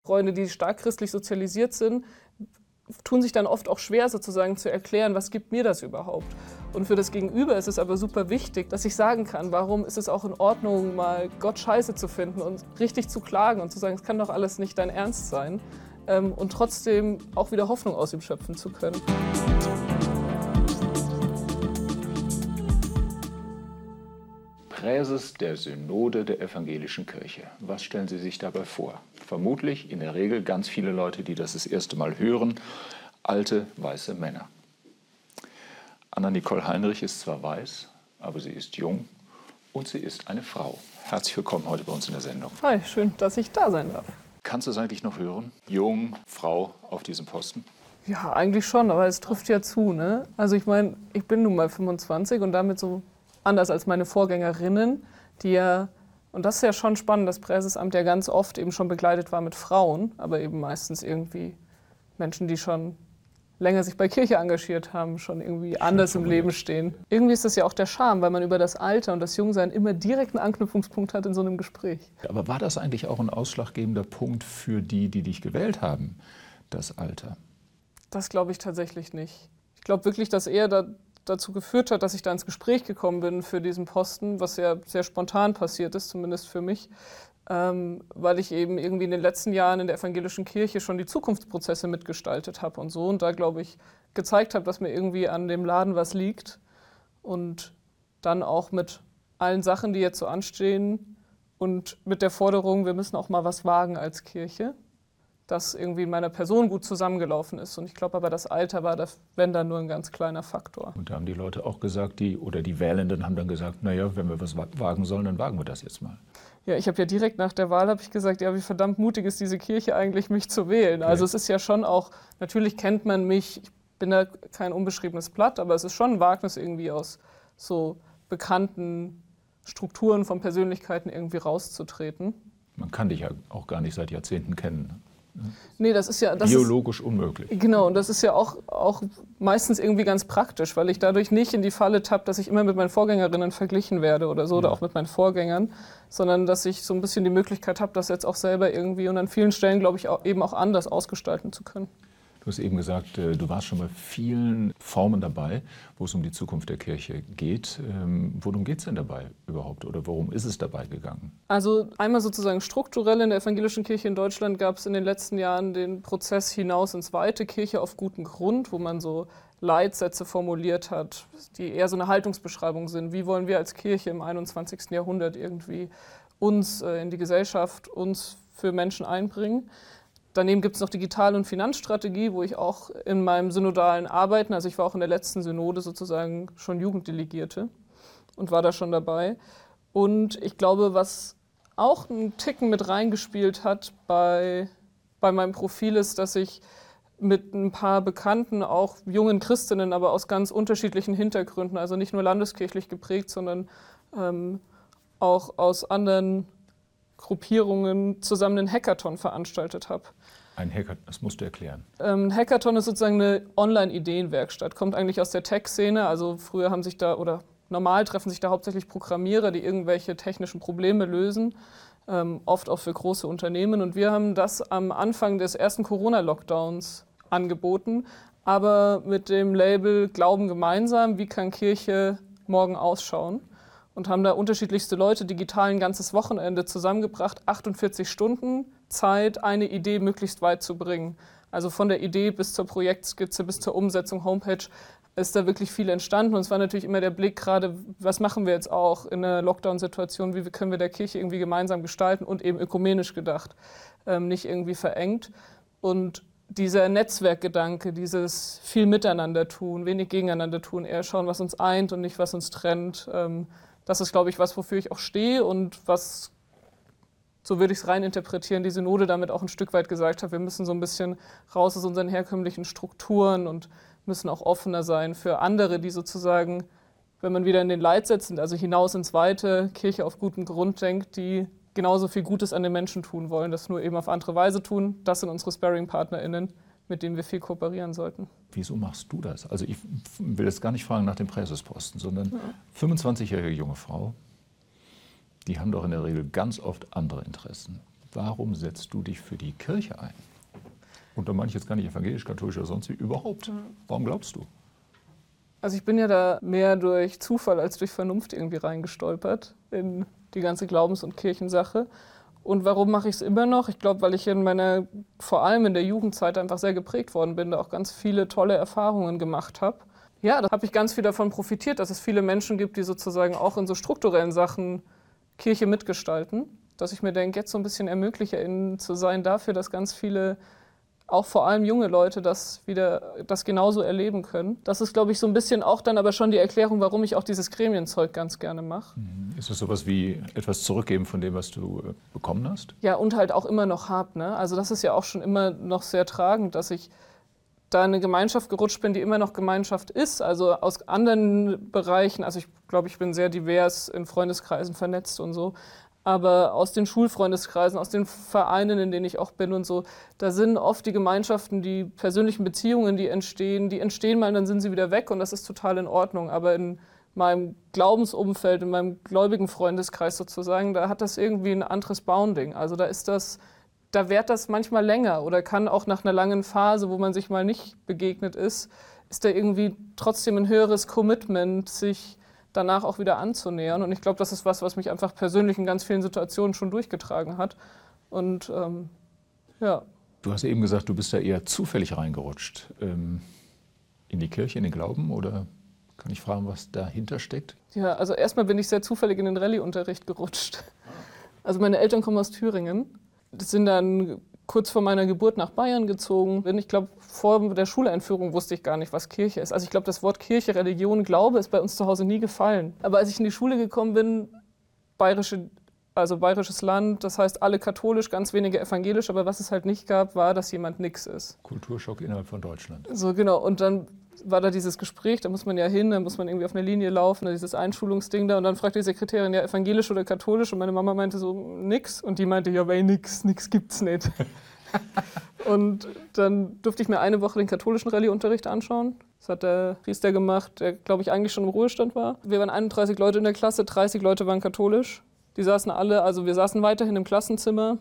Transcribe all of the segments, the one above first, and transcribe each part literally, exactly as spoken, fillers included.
Freunde, die stark christlich sozialisiert sind, tun sich dann oft auch schwer, sozusagen zu erklären, was gibt mir das überhaupt. Und für das Gegenüber ist es aber super wichtig, dass ich sagen kann, warum ist es auch in Ordnung, mal Gott scheiße zu finden und richtig zu klagen und zu sagen, es kann doch alles nicht dein Ernst sein, ähm, und trotzdem auch wieder Hoffnung aus ihm schöpfen zu können. Präses der Synode der Evangelischen Kirche. Was stellen Sie sich dabei vor? Vermutlich in der Regel ganz viele Leute, die das das erste Mal hören, alte, weiße Männer. Anna-Nicole Heinrich ist zwar weiß, aber sie ist jung und sie ist eine Frau. Herzlich willkommen heute bei uns in der Sendung. Hi, schön, dass ich da sein darf. Kannst du es eigentlich noch hören? Jung, Frau auf diesem Posten? Ja, eigentlich schon, aber es trifft ja zu, ne? Also ich meine, ich bin nun mal fünfundzwanzig und damit so anders als meine Vorgängerinnen, die ja, und das ist ja schon spannend, das Präsesamt ja ganz oft eben schon begleitet war mit Frauen, aber eben meistens irgendwie Menschen, die schon länger sich bei Kirche engagiert haben, schon irgendwie anders im Leben stehen. Irgendwie ist das ja auch der Charme, weil man über das Alter und das Jungsein immer direkt einen Anknüpfungspunkt hat in so einem Gespräch. Aber war das eigentlich auch ein ausschlaggebender Punkt für die, die dich gewählt haben, das Alter? Das glaube ich tatsächlich nicht. Ich glaube wirklich, dass eher da dazu geführt hat, dass ich da ins Gespräch gekommen bin für diesen Posten, was ja sehr spontan passiert ist, zumindest für mich, ähm, weil ich eben irgendwie in den letzten Jahren in der evangelischen Kirche schon die Zukunftsprozesse mitgestaltet habe und so und da, glaube ich, gezeigt habe, dass mir irgendwie an dem Laden was liegt und dann auch mit allen Sachen, die jetzt so anstehen und mit der Forderung, wir müssen auch mal was wagen als Kirche, das irgendwie in meiner Person gut zusammengelaufen ist. Und ich glaube aber, das Alter war, das, wenn dann, nur ein ganz kleiner Faktor. Und da haben die Leute auch gesagt, die oder die Wählenden haben dann gesagt, naja, wenn wir was wagen sollen, dann wagen wir das jetzt mal. Ja, ich habe ja direkt nach der Wahl habe ich gesagt, ja, wie verdammt mutig ist diese Kirche eigentlich, mich zu wählen. Okay. Also es ist ja schon auch, natürlich kennt man mich, ich bin da kein unbeschriebenes Blatt, aber es ist schon ein Wagnis, irgendwie aus so bekannten Strukturen von Persönlichkeiten irgendwie rauszutreten. Man kann dich ja auch gar nicht seit Jahrzehnten kennen. Nee, das ist ja das biologisch ist, unmöglich. Genau, und das ist ja auch, auch meistens irgendwie ganz praktisch, weil ich dadurch nicht in die Falle tappe, dass ich immer mit meinen Vorgängerinnen verglichen werde oder so, ja. Oder auch mit meinen Vorgängern, sondern dass ich so ein bisschen die Möglichkeit habe, das jetzt auch selber irgendwie und an vielen Stellen, glaube ich, auch, eben auch anders ausgestalten zu können. Du hast eben gesagt, du warst schon bei vielen Formen dabei, wo es um die Zukunft der Kirche geht. Worum geht es denn dabei überhaupt oder worum ist es dabei gegangen? Also einmal sozusagen strukturell in der evangelischen Kirche in Deutschland gab es in den letzten Jahren den Prozess hinaus ins Weite, Kirche auf gutem Grund, wo man so Leitsätze formuliert hat, die eher so eine Haltungsbeschreibung sind. Wie wollen wir als Kirche im einundzwanzigsten Jahrhundert irgendwie uns in die Gesellschaft, uns für Menschen einbringen? Daneben gibt es noch Digital- und Finanzstrategie, wo ich auch in meinem synodalen Arbeiten, also ich war auch in der letzten Synode sozusagen schon Jugenddelegierte und war da schon dabei. Und ich glaube, was auch einen Ticken mit reingespielt hat bei, bei meinem Profil ist, dass ich mit ein paar bekannten, auch jungen Christinnen, aber aus ganz unterschiedlichen Hintergründen, also nicht nur landeskirchlich geprägt, sondern ähm, auch aus anderen Gruppierungen zusammen einen Hackathon veranstaltet habe. Ein Hackathon, das musst du erklären. Ähm, Hackathon ist sozusagen eine Online-Ideenwerkstatt, kommt eigentlich aus der Tech-Szene. Also früher haben sich da, oder normal treffen sich da hauptsächlich Programmierer, die irgendwelche technischen Probleme lösen, ähm, oft auch für große Unternehmen. Und wir haben das am Anfang des ersten Corona-Lockdowns angeboten, aber mit dem Label Glauben gemeinsam, wie kann Kirche morgen ausschauen? Und haben da unterschiedlichste Leute digital ein ganzes Wochenende zusammengebracht, achtundvierzig Stunden Zeit, eine Idee möglichst weit zu bringen. Also von der Idee bis zur Projektskizze, bis zur Umsetzung, Homepage, ist da wirklich viel entstanden. Und es war natürlich immer der Blick gerade, was machen wir jetzt auch in einer Lockdown-Situation, wie können wir der Kirche irgendwie gemeinsam gestalten und eben ökumenisch gedacht, ähm, nicht irgendwie verengt. Und dieser Netzwerkgedanke, dieses viel Miteinander tun, wenig gegeneinander tun, eher schauen, was uns eint und nicht, was uns trennt, ähm, das ist, glaube ich, was, wofür ich auch stehe und was, so würde ich es rein interpretieren, die Synode damit auch ein Stück weit gesagt hat, wir müssen so ein bisschen raus aus unseren herkömmlichen Strukturen und müssen auch offener sein für andere, die sozusagen, wenn man wieder in den Leitsätzen, also hinaus ins Weite, Kirche auf gutem Grund denkt, die genauso viel Gutes an den Menschen tun wollen, das nur eben auf andere Weise tun. Das sind unsere Sparring-PartnerInnen, mit denen wir viel kooperieren sollten. Wieso machst du das? Also ich will jetzt gar nicht fragen nach dem Präsesposten, sondern ja. fünfundzwanzigjährige junge Frau, die haben doch in der Regel ganz oft andere Interessen. Warum setzt du dich für die Kirche ein? Und da meine ich jetzt gar nicht evangelisch, katholisch oder sonst wie, überhaupt. Warum glaubst du? Also ich bin ja da mehr durch Zufall als durch Vernunft irgendwie reingestolpert in die ganze Glaubens- und Kirchensache. Und warum mache ich es immer noch? Ich glaube, weil ich in meiner, vor allem in der Jugendzeit einfach sehr geprägt worden bin, da auch ganz viele tolle Erfahrungen gemacht habe. Ja, da habe ich ganz viel davon profitiert, dass es viele Menschen gibt, die sozusagen auch in so strukturellen Sachen Kirche mitgestalten. Dass ich mir denke, jetzt so ein bisschen ErmöglicherInnen zu sein dafür, dass ganz viele, auch vor allem junge Leute, das wieder das genauso erleben können. Das ist, glaube ich, so ein bisschen auch dann aber schon die Erklärung, warum ich auch dieses Gremienzeug ganz gerne mache. Ist das sowas wie etwas zurückgeben von dem, was du äh, bekommen hast? Ja, und halt auch immer noch habe. Ne? Also das ist ja auch schon immer noch sehr tragend, dass ich da in eine Gemeinschaft gerutscht bin, die immer noch Gemeinschaft ist. Also aus anderen Bereichen, also ich glaube, ich bin sehr divers in Freundeskreisen vernetzt und so. Aber aus den Schulfreundeskreisen, aus den Vereinen, in denen ich auch bin und so, da sind oft die Gemeinschaften, die persönlichen Beziehungen, die entstehen, die entstehen mal und dann sind sie wieder weg und das ist total in Ordnung. Aber in meinem Glaubensumfeld, in meinem gläubigen Freundeskreis sozusagen, da hat das irgendwie ein anderes Bounding. Also da ist das, da währt das manchmal länger oder kann auch nach einer langen Phase, wo man sich mal nicht begegnet ist, ist da irgendwie trotzdem ein höheres Commitment, sich danach auch wieder anzunähern. Und ich glaube, das ist was, was mich einfach persönlich in ganz vielen Situationen schon durchgetragen hat. Und ähm, ja. Du hast eben gesagt, du bist da eher zufällig reingerutscht. Ähm, in die Kirche, in den Glauben? Oder kann ich fragen, was dahinter steckt? Ja, also erstmal bin ich sehr zufällig in den Rallye-Unterricht gerutscht. Also meine Eltern kommen aus Thüringen. Das sind dann kurz vor meiner Geburt nach Bayern gezogen. Ich glaube, vor der Schuleinführung wusste ich gar nicht, was Kirche ist. Also ich glaube, das Wort Kirche, Religion, Glaube ist bei uns zu Hause nie gefallen. Aber als ich in die Schule gekommen bin, bayerische, also bayerisches Land, das heißt alle katholisch, ganz wenige evangelisch, aber was es halt nicht gab, war, dass jemand nix ist. Kulturschock innerhalb von Deutschland. So, genau. Und dann war da dieses Gespräch, da muss man ja hin, da muss man irgendwie auf eine Linie laufen, da dieses Einschulungsding da und dann fragte die Sekretärin, ja, evangelisch oder katholisch? Und meine Mama meinte so, nix. Und die meinte, ja, weil nix, nix gibt's nicht. Und dann durfte ich mir eine Woche den katholischen Rallye-Unterricht anschauen. Das hat der Priester gemacht, der, glaube ich, eigentlich schon im Ruhestand war. Wir waren einunddreißig Leute in der Klasse, dreißig Leute waren katholisch. Die saßen alle, also wir saßen weiterhin im Klassenzimmer.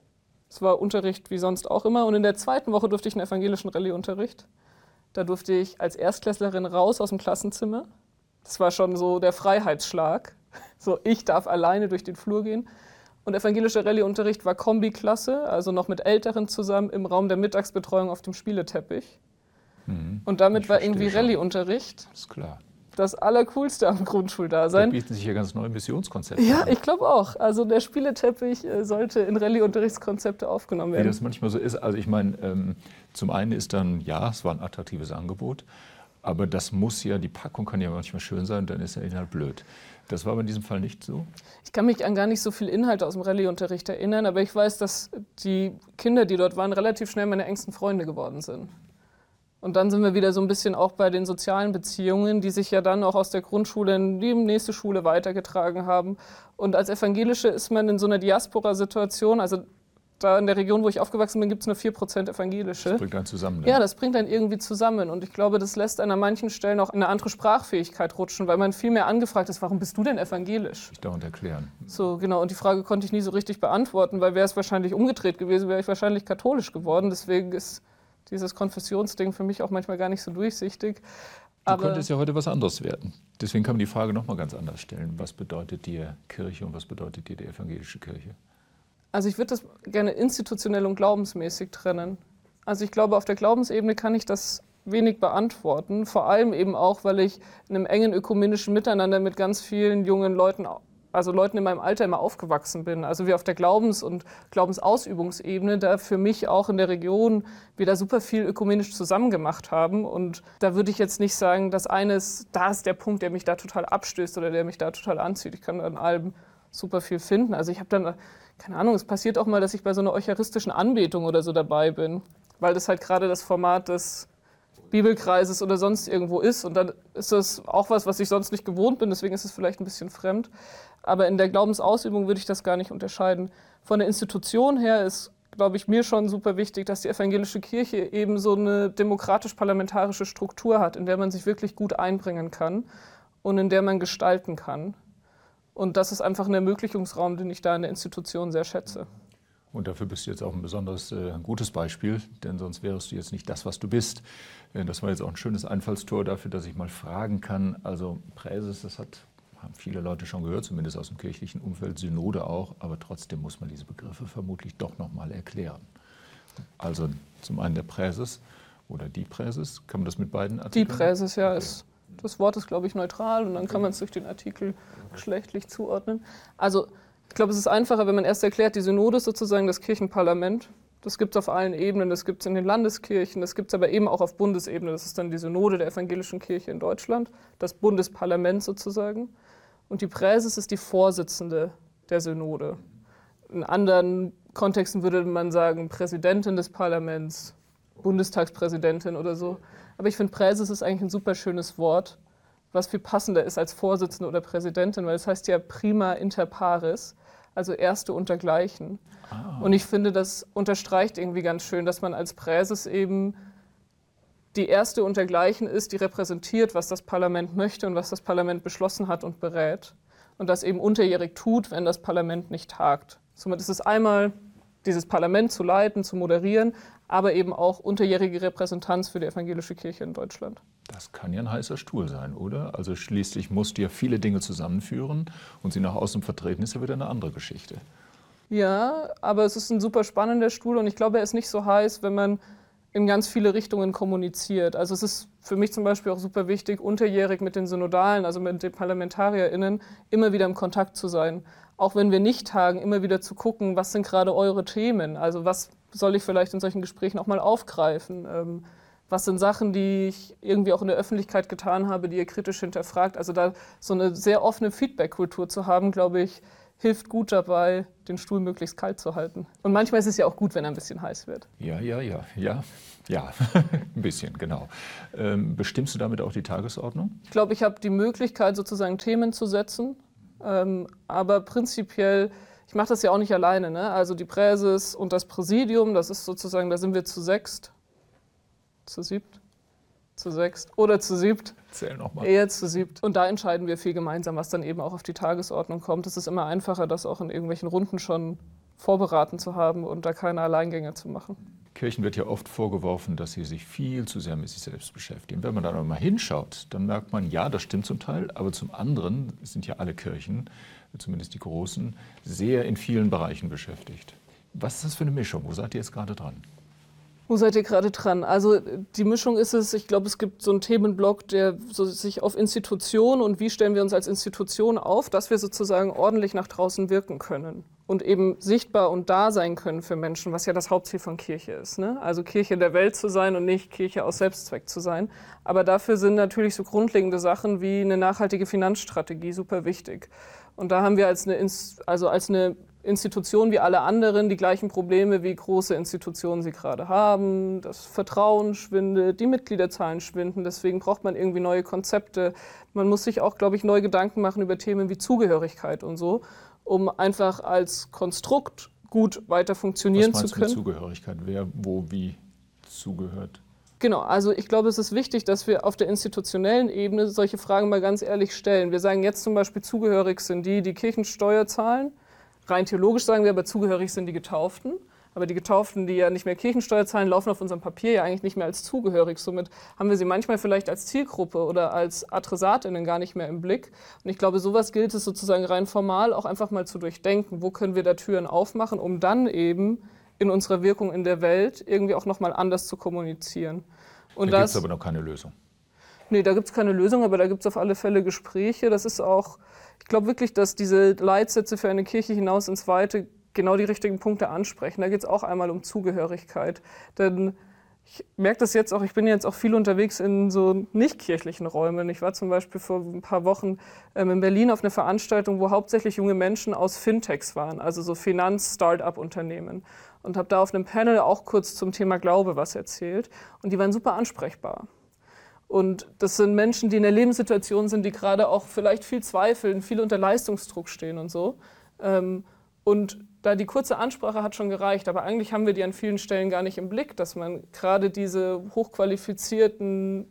Es war Unterricht wie sonst auch immer. Und in der zweiten Woche durfte ich einen evangelischen Rallye-Unterricht. Da durfte ich als Erstklässlerin raus aus dem Klassenzimmer. Das war schon so der Freiheitsschlag. So, ich darf alleine durch den Flur gehen. Und evangelischer Rallye-Unterricht war Kombiklasse, also noch mit Älteren zusammen im Raum der Mittagsbetreuung auf dem Spieleteppich. Mhm. Und damit ich war irgendwie Rallye-Unterricht. Ist klar. Das Allercoolste am Grundschuldasein. Da bieten sich ja ganz neue Missionskonzepte Ja, an. ich glaube auch. Also der Spieleteppich sollte in Rallye-Unterrichtskonzepte aufgenommen werden. Wie das manchmal so ist. Also ich meine, ähm, zum einen ist dann, ja, es war ein attraktives Angebot, aber das muss ja, die Packung kann ja manchmal schön sein, dann ist der Inhalt blöd. Das war aber in diesem Fall nicht so? Ich kann mich an gar nicht so viel Inhalte aus dem Rallye-Unterricht erinnern, aber ich weiß, dass die Kinder, die dort waren, relativ schnell meine engsten Freunde geworden sind. Und dann sind wir wieder so ein bisschen auch bei den sozialen Beziehungen, die sich ja dann auch aus der Grundschule in die nächste Schule weitergetragen haben. Und als Evangelische ist man in so einer Diaspora-Situation, also da in der Region, wo ich aufgewachsen bin, gibt es nur vier Prozent Evangelische. Das bringt einen zusammen. Ne? Ja, das bringt einen irgendwie zusammen. Und ich glaube, das lässt einen an manchen Stellen auch in eine andere Sprachfähigkeit rutschen, weil man viel mehr angefragt ist, warum bist du denn evangelisch? Ich dauernd erklären. So, genau. Und die Frage konnte ich nie so richtig beantworten, weil wäre es wahrscheinlich umgedreht gewesen, wäre ich wahrscheinlich katholisch geworden. Deswegen ist dieses Konfessionsding für mich auch manchmal gar nicht so durchsichtig. Du Aber könntest ja heute was anderes werden. Deswegen kann man die Frage noch mal ganz anders stellen. Was bedeutet dir Kirche und was bedeutet dir die evangelische Kirche? Also ich würde das gerne institutionell und glaubensmäßig trennen. Also ich glaube, auf der Glaubensebene kann ich das wenig beantworten. Vor allem eben auch, weil ich in einem engen ökumenischen Miteinander mit ganz vielen jungen Leuten, also Leuten in meinem Alter immer aufgewachsen bin. Also wir auf der Glaubens- und Glaubensausübungsebene da für mich auch in der Region wieder super viel ökumenisch zusammen gemacht haben. Und da würde ich jetzt nicht sagen, dass eines, da ist der Punkt, der mich da total abstößt oder der mich da total anzieht. Ich kann an allem super viel finden. Also ich habe dann, keine Ahnung, es passiert auch mal, dass ich bei so einer eucharistischen Anbetung oder so dabei bin, weil das halt gerade das Format des Bibelkreises oder sonst irgendwo ist. Und dann ist das auch was, was ich sonst nicht gewohnt bin, deswegen ist es vielleicht ein bisschen fremd. Aber in der Glaubensausübung würde ich das gar nicht unterscheiden. Von der Institution her ist, glaube ich, mir schon super wichtig, dass die evangelische Kirche eben so eine demokratisch-parlamentarische Struktur hat, in der man sich wirklich gut einbringen kann und in der man gestalten kann. Und das ist einfach ein Ermöglichungsraum, den ich da in der Institution sehr schätze. Und dafür bist du jetzt auch ein besonderes, äh, ein gutes Beispiel, denn sonst wärst du jetzt nicht das, was du bist. Äh, das war jetzt auch ein schönes Einfallstor dafür, dass ich mal fragen kann. Also Präses, das hat, haben viele Leute schon gehört, zumindest aus dem kirchlichen Umfeld, Synode auch, aber trotzdem muss man diese Begriffe vermutlich doch nochmal erklären. Also zum einen der Präses oder die Präses, kann man das mit beiden Artikeln? Die Präses, ja, okay. ist, das Wort ist, glaube ich, neutral und dann okay. kann man es durch den Artikel geschlechtlich zuordnen. Also ich glaube, es ist einfacher, wenn man erst erklärt, die Synode ist sozusagen das Kirchenparlament. Das gibt es auf allen Ebenen, das gibt es in den Landeskirchen, das gibt es aber eben auch auf Bundesebene. Das ist dann die Synode der evangelischen Kirche in Deutschland, das Bundesparlament sozusagen. Und die Präses ist die Vorsitzende der Synode. In anderen Kontexten würde man sagen Präsidentin des Parlaments, Bundestagspräsidentin oder so. Aber ich finde, Präses ist eigentlich ein super schönes Wort, was viel passender ist als Vorsitzende oder Präsidentin, weil es heißt ja prima inter pares, also Erste untergleichen. Ah. Und ich finde, das unterstreicht irgendwie ganz schön, dass man als Präses eben die Erste untergleichen ist, die repräsentiert, was das Parlament möchte und was das Parlament beschlossen hat und berät. Und das eben unterjährig tut, wenn das Parlament nicht tagt. Somit ist es einmal, dieses Parlament zu leiten, zu moderieren, aber eben auch unterjährige Repräsentanz für die evangelische Kirche in Deutschland. Das kann ja ein heißer Stuhl sein, oder? Also schließlich musst du ja viele Dinge zusammenführen und sie nach außen vertreten, ist ja wieder eine andere Geschichte. Ja, aber es ist ein super spannender Stuhl und ich glaube, er ist nicht so heiß, wenn man in ganz viele Richtungen kommuniziert. Also es ist für mich zum Beispiel auch super wichtig, unterjährig mit den Synodalen, also mit den ParlamentarierInnen, immer wieder im Kontakt zu sein. Auch wenn wir nicht tagen, immer wieder zu gucken, was sind gerade eure Themen? Also was soll ich vielleicht in solchen Gesprächen auch mal aufgreifen? Ähm, was sind Sachen, die ich irgendwie auch in der Öffentlichkeit getan habe, die ihr kritisch hinterfragt? Also da so eine sehr offene Feedback-Kultur zu haben, glaube ich, hilft gut dabei, den Stuhl möglichst kalt zu halten. Und manchmal ist es ja auch gut, wenn er ein bisschen heiß wird. Ja, ja, ja, ja, ja, ein bisschen, genau. Ähm, bestimmst du damit auch die Tagesordnung? Ich glaube, ich habe die Möglichkeit, sozusagen Themen zu setzen. Ähm, aber prinzipiell, ich mache das ja auch nicht alleine, ne? Also die Präses und das Präsidium, das ist sozusagen, da sind wir zu sechst, zu siebt, zu sechst oder zu siebt. Zähl nochmal. Eher zu siebt. Und da entscheiden wir viel gemeinsam, was dann eben auch auf die Tagesordnung kommt. Es ist immer einfacher, das auch in irgendwelchen Runden schon vorberaten zu haben und da keine Alleingänge zu machen. Kirchen wird ja oft vorgeworfen, dass sie sich viel zu sehr mit sich selbst beschäftigen. Wenn man da mal hinschaut, dann merkt man, ja, das stimmt zum Teil, aber zum anderen sind ja alle Kirchen, zumindest die großen, sehr in vielen Bereichen beschäftigt. Was ist das für eine Mischung? Wo seid ihr jetzt gerade dran? Wo seid ihr gerade dran? Also die Mischung ist es, ich glaube, es gibt so einen Themenblock, der so sich auf Institutionen und wie stellen wir uns als Institution auf, dass wir sozusagen ordentlich nach draußen wirken können und eben sichtbar und da sein können für Menschen, was ja das Hauptziel von Kirche ist, ne? Also Kirche der Welt zu sein und nicht Kirche aus Selbstzweck zu sein. Aber dafür sind natürlich so grundlegende Sachen wie eine nachhaltige Finanzstrategie super wichtig. Und da haben wir als eine, also als eine Institutionen wie alle anderen die gleichen Probleme, wie große Institutionen sie gerade haben. Das Vertrauen schwindet, die Mitgliederzahlen schwinden, deswegen braucht man irgendwie neue Konzepte. Man muss sich auch, glaube ich, neue Gedanken machen über Themen wie Zugehörigkeit und so, um einfach als Konstrukt gut weiter funktionieren zu können. Was meinst du mit Zugehörigkeit? Wer, wo, wie zugehört? Genau, also ich glaube, es ist wichtig, dass wir auf der institutionellen Ebene solche Fragen mal ganz ehrlich stellen. Wir sagen jetzt zum Beispiel, zugehörig sind die, die Kirchensteuer zahlen. Rein theologisch sagen wir aber, zugehörig sind die Getauften. Aber die Getauften, die ja nicht mehr Kirchensteuer zahlen, laufen auf unserem Papier ja eigentlich nicht mehr als zugehörig. Somit haben wir sie manchmal vielleicht als Zielgruppe oder als AdressatInnen gar nicht mehr im Blick. Und ich glaube, sowas gilt es sozusagen rein formal auch einfach mal zu durchdenken. Wo können wir da Türen aufmachen, um dann eben in unserer Wirkung in der Welt irgendwie auch nochmal anders zu kommunizieren. Und da gibt es aber noch keine Lösung. Nee, da gibt es keine Lösung, aber da gibt es auf alle Fälle Gespräche. Das ist auch, ich glaube wirklich, dass diese Leitsätze für eine Kirche hinaus ins Weite genau die richtigen Punkte ansprechen. Da geht es auch einmal um Zugehörigkeit. Denn ich merke das jetzt auch, ich bin jetzt auch viel unterwegs in so nicht-kirchlichen Räumen. Ich war zum Beispiel vor ein paar Wochen ähm, in Berlin auf einer Veranstaltung, wo hauptsächlich junge Menschen aus Fintechs waren, also so Finanz-Start-up-Unternehmen. Und habe da auf einem Panel auch kurz zum Thema Glaube was erzählt. Und die waren super ansprechbar. Und das sind Menschen, die in der Lebenssituation sind, die gerade auch vielleicht viel zweifeln, viel unter Leistungsdruck stehen und so. Und da die kurze Ansprache hat schon gereicht, aber eigentlich haben wir die an vielen Stellen gar nicht im Blick, dass man gerade diese hochqualifizierten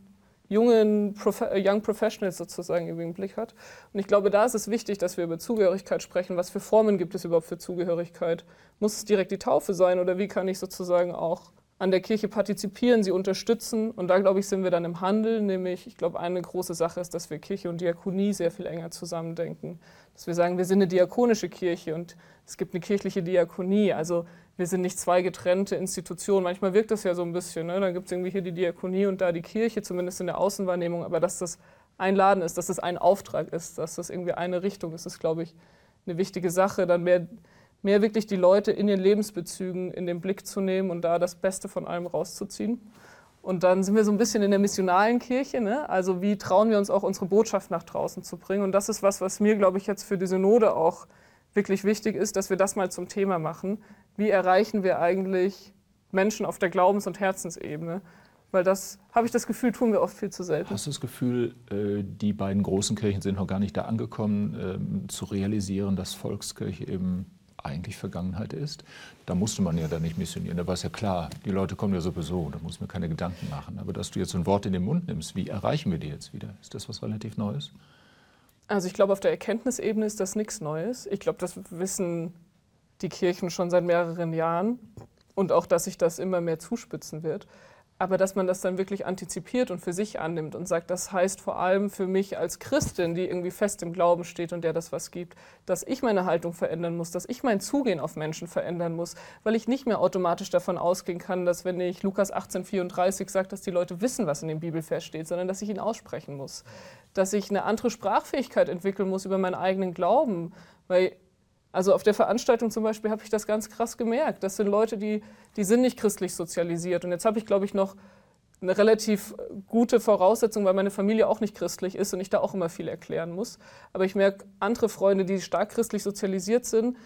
jungen Prof Young Professionals sozusagen irgendwie im Blick hat. Und ich glaube, da ist es wichtig, dass wir über Zugehörigkeit sprechen. Was für Formen gibt es überhaupt für Zugehörigkeit? Muss es direkt die Taufe sein oder wie kann ich sozusagen auch an der Kirche partizipieren, sie unterstützen? Und da, glaube ich, sind wir dann im Handel, nämlich, ich glaube, eine große Sache ist, dass wir Kirche und Diakonie sehr viel enger zusammendenken. Dass wir sagen, wir sind eine diakonische Kirche und es gibt eine kirchliche Diakonie. Also wir sind nicht zwei getrennte Institutionen. Manchmal wirkt das ja so ein bisschen, ne? Dann gibt es irgendwie hier die Diakonie und da die Kirche, zumindest in der Außenwahrnehmung. Aber dass das ein Laden ist, dass das ein Auftrag ist, dass das irgendwie eine Richtung ist, ist, glaube ich, eine wichtige Sache. Dann mehr, mehr wirklich die Leute in ihren Lebensbezügen in den Blick zu nehmen und da das Beste von allem rauszuziehen. Und dann sind wir so ein bisschen in der missionalen Kirche, ne? Also wie trauen wir uns auch, unsere Botschaft nach draußen zu bringen. Und das ist was, was mir, glaube ich, jetzt für die Synode auch wirklich wichtig ist, dass wir das mal zum Thema machen. Wie erreichen wir eigentlich Menschen auf der Glaubens- und Herzensebene? Weil das, habe ich das Gefühl, tun wir oft viel zu selten. Hast du das Gefühl, die beiden großen Kirchen sind noch gar nicht da angekommen, zu realisieren, dass Volkskirche eben eigentlich Vergangenheit ist? Da musste man ja dann nicht missionieren, da war es ja klar, die Leute kommen ja sowieso, da muss man keine Gedanken machen. Aber dass du jetzt so ein Wort in den Mund nimmst, wie erreichen wir die jetzt wieder? Ist das was relativ Neues? Also ich glaube, auf der Erkenntnisebene ist das nichts Neues. Ich glaube, das wissen die Kirchen schon seit mehreren Jahren und auch, dass sich das immer mehr zuspitzen wird. Aber dass man das dann wirklich antizipiert und für sich annimmt und sagt, das heißt vor allem für mich als Christin, die irgendwie fest im Glauben steht und der das was gibt, dass ich meine Haltung verändern muss, dass ich mein Zugehen auf Menschen verändern muss, weil ich nicht mehr automatisch davon ausgehen kann, dass wenn ich Lukas achtzehn vierunddreißig sage, dass die Leute wissen, was in dem Bibelvers steht, sondern dass ich ihn aussprechen muss. Dass ich eine andere Sprachfähigkeit entwickeln muss über meinen eigenen Glauben, weil also auf der Veranstaltung zum Beispiel habe ich das ganz krass gemerkt. Das sind Leute, die, die sind nicht christlich sozialisiert. Und jetzt habe ich, glaube ich, noch eine relativ gute Voraussetzung, weil meine Familie auch nicht christlich ist und ich da auch immer viel erklären muss. Aber ich merke, andere Freunde, die stark christlich sozialisiert sind,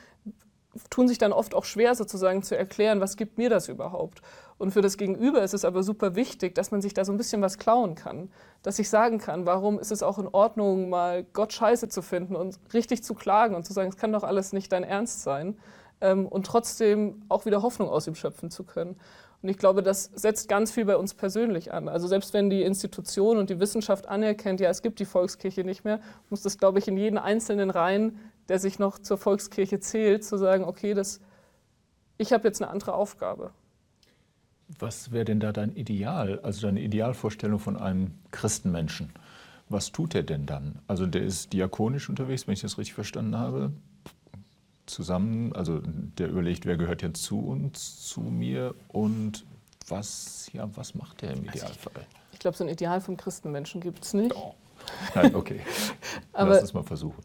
tun sich dann oft auch schwer, sozusagen zu erklären, was gibt mir das überhaupt. Und für das Gegenüber ist es aber super wichtig, dass man sich da so ein bisschen was klauen kann. Dass ich sagen kann, warum ist es auch in Ordnung, mal Gott scheiße zu finden und richtig zu klagen und zu sagen, es kann doch alles nicht dein Ernst sein. Ähm, und trotzdem auch wieder Hoffnung aus ihm schöpfen zu können. Und ich glaube, das setzt ganz viel bei uns persönlich an. Also selbst wenn die Institution und die Wissenschaft anerkennt, ja, es gibt die Volkskirche nicht mehr, muss das, glaube ich, in jeden Einzelnen rein, der sich noch zur Volkskirche zählt, zu sagen, okay, das, ich habe jetzt eine andere Aufgabe. Was wäre denn da dein Ideal, also deine Idealvorstellung von einem Christenmenschen? Was tut er denn dann? Also der ist diakonisch unterwegs, wenn ich das richtig verstanden habe, zusammen, also der überlegt, wer gehört jetzt zu uns, zu mir und was, ja, was macht der im Idealfall? Also ich ich glaube, so ein Ideal vom Christenmenschen gibt es nicht. Oh. Nein, okay, aber, lass es mal versuchen.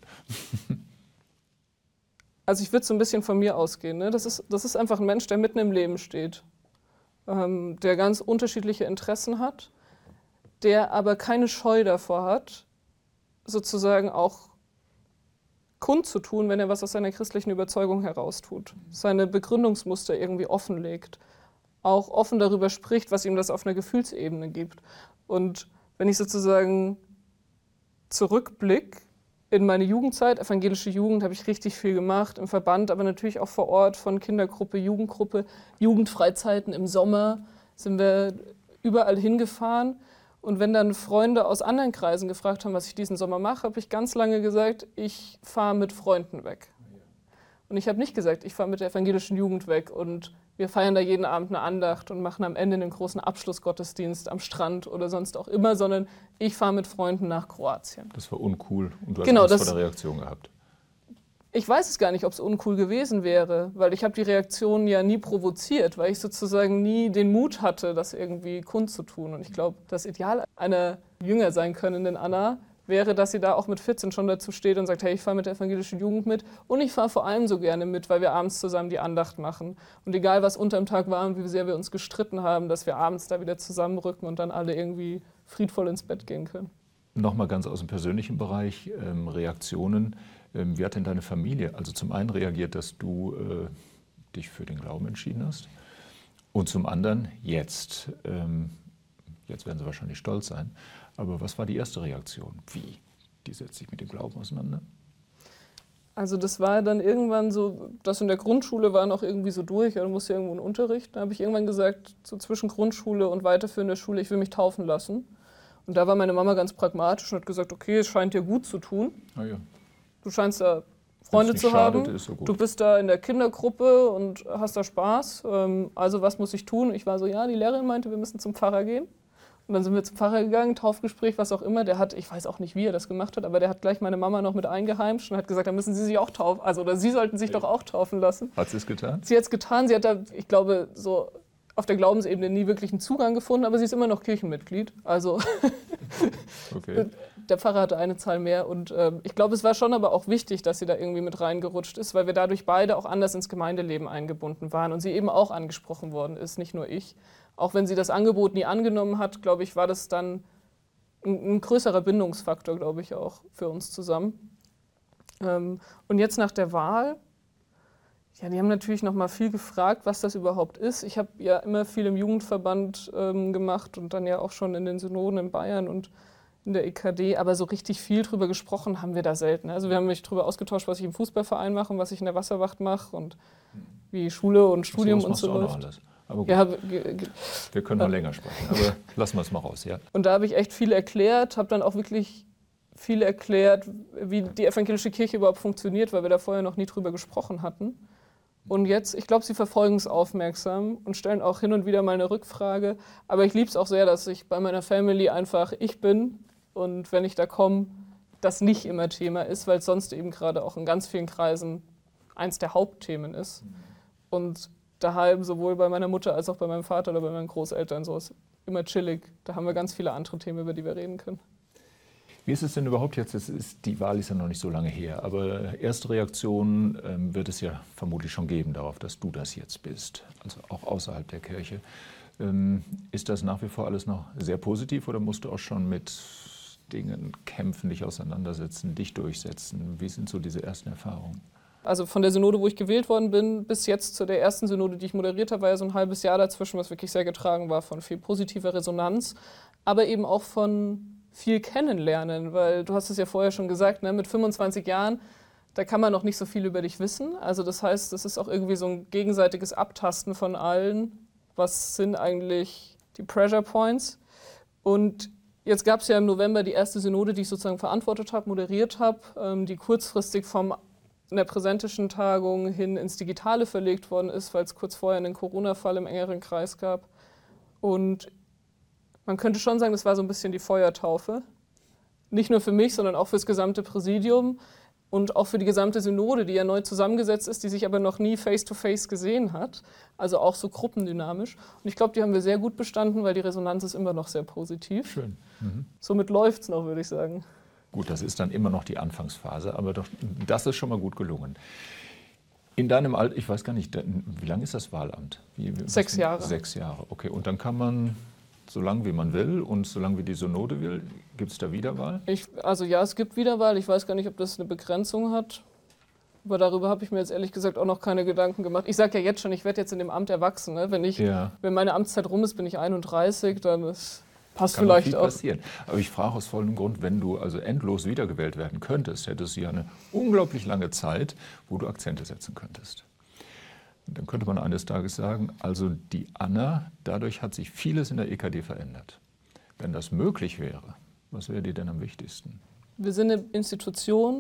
Also ich würde so ein bisschen von mir ausgehen. Ne? Das ist, das ist einfach ein Mensch, der mitten im Leben steht, ähm, der ganz unterschiedliche Interessen hat, der aber keine Scheu davor hat, sozusagen auch kundzutun, wenn er was aus seiner christlichen Überzeugung heraustut, seine Begründungsmuster irgendwie offenlegt, auch offen darüber spricht, was ihm das auf einer Gefühlsebene gibt. Und wenn ich sozusagen zurückblicke in meine Jugendzeit, evangelische Jugend, habe ich richtig viel gemacht, im Verband, aber natürlich auch vor Ort von Kindergruppe, Jugendgruppe, Jugendfreizeiten im Sommer sind wir überall hingefahren. Und wenn dann Freunde aus anderen Kreisen gefragt haben, was ich diesen Sommer mache, habe ich ganz lange gesagt, ich fahre mit Freunden weg. Und ich habe nicht gesagt, ich fahre mit der evangelischen Jugend weg und wir feiern da jeden Abend eine Andacht und machen am Ende einen großen Abschlussgottesdienst am Strand oder sonst auch immer, sondern ich fahre mit Freunden nach Kroatien. Das war uncool und du hast genau, Angst das, vor der Reaktion gehabt. Ich weiß es gar nicht, ob es uncool gewesen wäre, weil ich habe die Reaktion ja nie provoziert, weil ich sozusagen nie den Mut hatte, das irgendwie kundzutun. Und ich glaube, das Ideal einer jünger sein könnenden Anna wäre, dass sie da auch mit vierzehn schon dazu steht und sagt, hey, ich fahre mit der evangelischen Jugend mit und ich fahre vor allem so gerne mit, weil wir abends zusammen die Andacht machen. Und egal, was unterm Tag war und wie sehr wir uns gestritten haben, dass wir abends da wieder zusammenrücken und dann alle irgendwie friedvoll ins Bett gehen können. Nochmal ganz aus dem persönlichen Bereich, ähm, Reaktionen. Ähm, wie hat denn deine Familie, also zum einen reagiert, dass du äh, dich für den Glauben entschieden hast und zum anderen jetzt, ähm, jetzt werden sie wahrscheinlich stolz sein, aber was war die erste Reaktion? Wie? Die setzt sich mit dem Glauben auseinander? Also das war dann irgendwann so, das in der Grundschule war noch irgendwie so durch, du musst ja irgendwo einen Unterricht. Da habe ich irgendwann gesagt, so zwischen Grundschule und weiterführender Schule, ich will mich taufen lassen. Und da war meine Mama ganz pragmatisch und hat gesagt, okay, es scheint dir gut zu tun. Ah, ja. Du scheinst da Freunde Wenn's zu nicht schadet, haben. ist so gut. Du bist da in der Kindergruppe und hast da Spaß. Ähm, Also was muss ich tun? Ich war so, ja, die Lehrerin meinte, wir müssen zum Pfarrer gehen. Und dann sind wir zum Pfarrer gegangen, Taufgespräch, was auch immer. Der hat, ich weiß auch nicht, wie er das gemacht hat, aber der hat gleich meine Mama noch mit eingeheimscht und hat gesagt, da müssen Sie sich auch taufen, also oder Sie sollten sich doch auch taufen lassen. Hat sie es getan? Sie hat es getan, sie hat da, ich glaube, so auf der Glaubensebene nie wirklich einen Zugang gefunden, aber sie ist immer noch Kirchenmitglied. Also Okay. der Pfarrer hatte eine Zahl mehr und ähm, ich glaube, es war schon aber auch wichtig, dass sie da irgendwie mit reingerutscht ist, weil wir dadurch beide auch anders ins Gemeindeleben eingebunden waren und sie eben auch angesprochen worden ist, nicht nur ich. Auch wenn sie das Angebot nie angenommen hat, glaube ich, war das dann ein, ein größerer Bindungsfaktor, glaube ich, auch für uns zusammen. Ähm, und jetzt nach der Wahl, ja, die haben natürlich noch mal viel gefragt, was das überhaupt ist. Ich habe ja immer viel im Jugendverband ähm, gemacht und dann ja auch schon in den Synoden in Bayern und in der E K D, aber so richtig viel drüber gesprochen haben wir da selten. Also wir haben mich drüber ausgetauscht, was ich im Fußballverein mache und was ich in der Wasserwacht mache und wie Schule und Studium so, und so machst du auch noch läuft. alles. Aber gut, Ja, ge- ge- wir können noch länger sprechen, aber lassen wir es mal raus, ja. und da habe ich echt viel erklärt, habe dann auch wirklich viel erklärt, wie die evangelische Kirche überhaupt funktioniert, weil wir da vorher noch nie drüber gesprochen hatten. Und jetzt, ich glaube, sie verfolgen es aufmerksam und stellen auch hin und wieder mal eine Rückfrage. Aber ich liebe es auch sehr, dass ich bei meiner Family einfach ich bin und wenn ich da komme, das nicht immer Thema ist, weil es sonst eben gerade auch in ganz vielen Kreisen eins der Hauptthemen ist. Und daheim, sowohl bei meiner Mutter als auch bei meinem Vater oder bei meinen Großeltern, so ist immer chillig. Da haben wir ganz viele andere Themen, über die wir reden können. Wie ist es denn überhaupt jetzt? Es ist, die Wahl ist ja noch nicht so lange her, aber erste Reaktion ähm, wird es ja vermutlich schon geben darauf, dass du das jetzt bist, also auch außerhalb der Kirche. Ähm, ist das nach wie vor alles noch sehr positiv oder musst du auch schon mit Dingen kämpfen, dich auseinandersetzen, dich durchsetzen? Wie sind so diese ersten Erfahrungen? Also von der Synode, wo ich gewählt worden bin, bis jetzt zu der ersten Synode, die ich moderiert habe, war ja so ein halbes Jahr dazwischen, was wirklich sehr getragen war von viel positiver Resonanz, aber eben auch von viel kennenlernen, weil du hast es ja vorher schon gesagt, ne, mit fünfundzwanzig Jahren, da kann man noch nicht so viel über dich wissen. Also das heißt, das ist auch irgendwie so ein gegenseitiges Abtasten von allen. Was sind eigentlich die Pressure Points? Und jetzt gab es ja im November die erste Synode, die ich sozusagen verantwortet habe, moderiert habe, ähm, die kurzfristig vom in der präsentischen Tagung hin ins Digitale verlegt worden ist, weil es kurz vorher einen Corona-Fall im engeren Kreis gab. Und man könnte schon sagen, das war so ein bisschen die Feuertaufe. Nicht nur für mich, sondern auch für das gesamte Präsidium und auch für die gesamte Synode, die ja neu zusammengesetzt ist, die sich aber noch nie face-to-face gesehen hat. Also auch so gruppendynamisch. Und ich glaube, die haben wir sehr gut bestanden, weil die Resonanz ist immer noch sehr positiv. Schön. Mhm. Somit läuft es noch, würde ich sagen. Gut, das ist dann immer noch die Anfangsphase, aber doch, das ist schon mal gut gelungen. In deinem Alter, ich weiß gar nicht, wie lange ist das Wahlamt? Wie, Sechs Jahre. Sechs Jahre, okay. Und dann kann man so lange wie man will und so lange wie die Synode will, gibt es da Wiederwahl? Ich, also ja, es gibt Wiederwahl. Ich weiß gar nicht, ob das eine Begrenzung hat. Aber darüber habe ich mir jetzt ehrlich gesagt auch noch keine Gedanken gemacht. Ich sage ja jetzt schon, ich werde jetzt in dem Amt erwachsen. Ne? Wenn, ich, Ja. wenn meine Amtszeit rum ist, bin ich einunddreißig, dann ist, passt Kann noch vielleicht viel auch. passieren. Aber ich frage aus vollem Grund, wenn du also endlos wiedergewählt werden könntest, hättest du ja eine unglaublich lange Zeit, wo du Akzente setzen könntest. Dann könnte man eines Tages sagen, also die Anna, dadurch hat sich vieles in der E K D verändert. Wenn das möglich wäre, was wäre dir denn am wichtigsten? Wir sind eine Institution,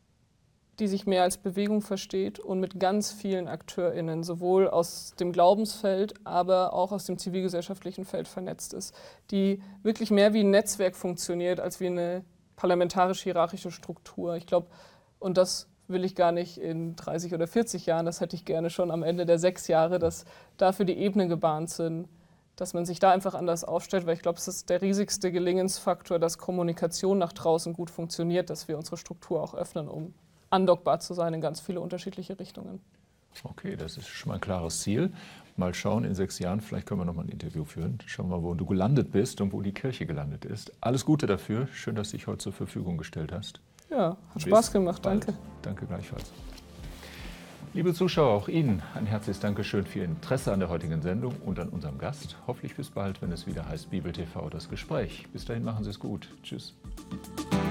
die sich mehr als Bewegung versteht und mit ganz vielen AkteurInnen, sowohl aus dem Glaubensfeld, aber auch aus dem zivilgesellschaftlichen Feld vernetzt ist, die wirklich mehr wie ein Netzwerk funktioniert, als wie eine parlamentarisch-hierarchische Struktur. Ich glaube, und das will ich gar nicht in dreißig oder vierzig Jahren, das hätte ich gerne schon am Ende der sechs Jahre, dass dafür die Ebenen gebahnt sind, dass man sich da einfach anders aufstellt, weil ich glaube, es ist der riesigste Gelingensfaktor, dass Kommunikation nach draußen gut funktioniert, dass wir unsere Struktur auch öffnen, um andockbar zu sein in ganz viele unterschiedliche Richtungen. Okay, das ist schon mal ein klares Ziel. Mal schauen, in sechs Jahren, vielleicht können wir noch mal ein Interview führen. Schauen wir mal, wo du gelandet bist und wo die Kirche gelandet ist. Alles Gute dafür. Schön, dass du dich heute zur Verfügung gestellt hast. Ja, hat Bis Spaß gemacht, bald. danke. Danke gleichfalls. Liebe Zuschauer, auch Ihnen ein herzliches Dankeschön für Ihr Interesse an der heutigen Sendung und an unserem Gast. Hoffentlich bis bald, wenn es wieder heißt Bibel T V, das Gespräch. Bis dahin machen Sie es gut. Tschüss.